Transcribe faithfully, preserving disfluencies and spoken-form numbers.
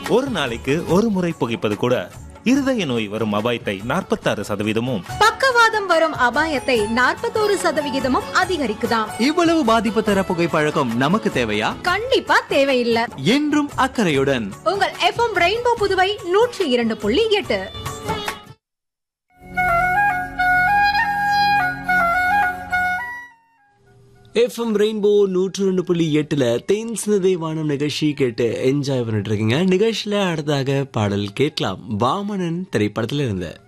ஒரு நாளைக்கு ஒரு முறை புகைப்பது கூட இருதய நோய் வரும் அபாயத்தை நாற்பத்தாறு சதவீதமும், பக்கவாதம் வரும் அபாயத்தை நாற்பத்தோரு சதவிகிதமும் அதிகரிக்குதாம். இவ்வளவு பாதிப்பு தர புகைப்பழக்கம் நமக்கு தேவையா? கண்டிப்பா தேவையில்லை. என்றும் அக்கறையுடன் உங்கள் எஃப்எம் ரெயின்போ புதுவை நூற்றி இரண்டு புள்ளி எட்டு. எஃப்எம் ரெயின்போ நூற்று ரெண்டு புள்ளி எட்டுல தேன்சினதே வானம் நிகழ்ச்சி கேட்டு என்ஜாய் பண்ணிட்டு இருக்கீங்க. நிகழ்ச்சியில அடுத்ததாக பாடல் கேட்கலாம். வாமனன் திரைப்படத்துல இருந்து